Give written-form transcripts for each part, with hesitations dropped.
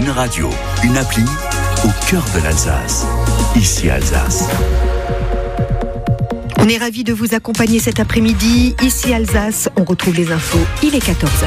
une radio, une appli au cœur de l'Alsace. Ici Alsace. On est ravis de vous accompagner cet après-midi. Ici Alsace, on retrouve les infos. Il est 14h.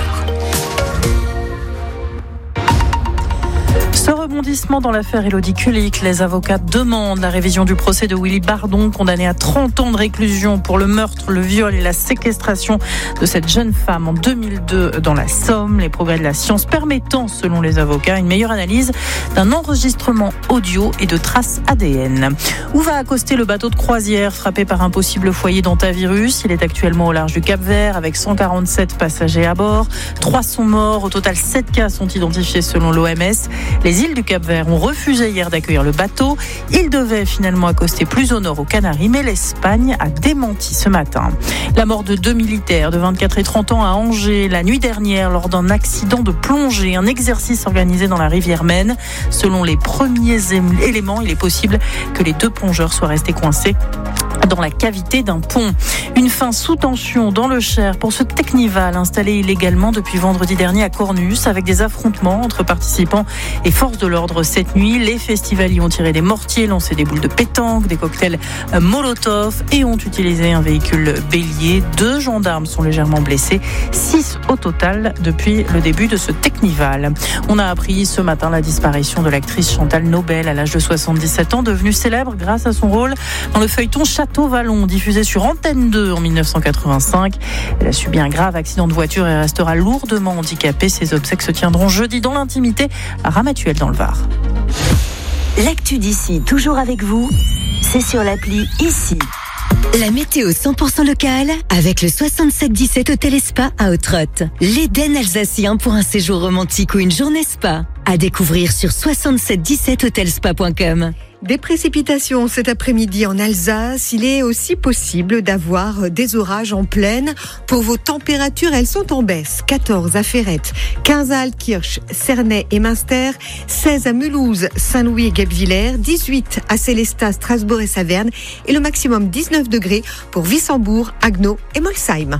Ce rebondissement dans l'affaire Élodie Kulik, les avocats demandent la révision du procès de Willy Bardon, condamné à 30 ans de réclusion pour le meurtre, le viol et la séquestration de cette jeune femme en 2002 dans la Somme. Les progrès de la science permettant, selon les avocats, une meilleure analyse d'un enregistrement audio et de traces ADN. Où va accoster le bateau de croisière frappé par un possible foyer d'hantavirus? Il est actuellement au large du Cap-Vert avec 147 passagers à bord. 3 sont morts. Au total, 7 cas sont identifiés selon l'OMS. Les îles du Cap-Vert ont refusé hier d'accueillir le bateau. Il devait finalement accoster plus au nord aux Canaries, mais l'Espagne a démenti ce matin. La mort de 2 militaires de 24 et 30 ans à Angers la nuit dernière lors d'un accident de plongée, un exercice organisé dans la rivière Maine. Selon les premiers éléments, il est possible que les 2 plongeurs soient restés coincés dans la cavité d'un pont. Une fin sous tension dans le Cher pour ce Technival installé illégalement depuis vendredi dernier à Cornus, avec des affrontements entre participants et forces de l'ordre cette nuit. Les festivaliers ont tiré des mortiers, lancé des boules de pétanque, des cocktails Molotov et ont utilisé un véhicule bélier. 2 gendarmes sont légèrement blessés, 6 au total depuis le début de ce Technival. On a appris ce matin la disparition de l'actrice Chantal Nobel à l'âge de 77 ans, devenue célèbre grâce à son rôle dans le feuilleton Château-Vallon, diffusé sur Antenne 2 en 1985. Elle a subi un grave accident de voiture et restera lourdement handicapée. Ses obsèques se tiendront jeudi dans l'intimité à Ramatuelle dans le Var. L'actu d'ici, toujours avec vous, c'est sur l'appli Ici. La météo 100% locale avec le 6717 Hôtel et Spa à Ottrott. L'Éden alsacien pour un séjour romantique ou une journée spa. À découvrir sur 6717hotelspa.com. Des précipitations cet après-midi en Alsace. Il est aussi possible d'avoir des orages en plaine. Pour vos températures, elles sont en baisse. 14 à Ferrette, 15 à Altkirch, Cernay et Münster, 16 à Mulhouse, Saint-Louis et Guebwiller, 18 à Célestat, Strasbourg et Saverne et le maximum 19 degrés pour Wissembourg, Haguenau et Molsheim.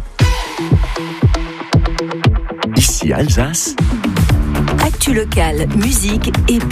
Ici Alsace. Actu locale, musique et